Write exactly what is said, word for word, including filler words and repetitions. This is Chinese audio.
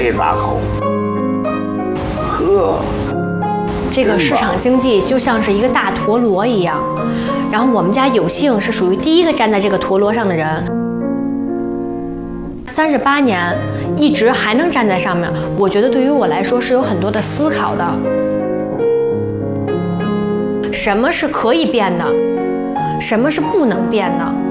一大口，呵。 这个市场经济就像是一个大陀螺一样，然后我们家有幸是属于第一个站在这个陀螺上的人。三十八年一直还能站在上面，我觉得对于我来说是有很多的思考的。什么是可以变的？什么是不能变的？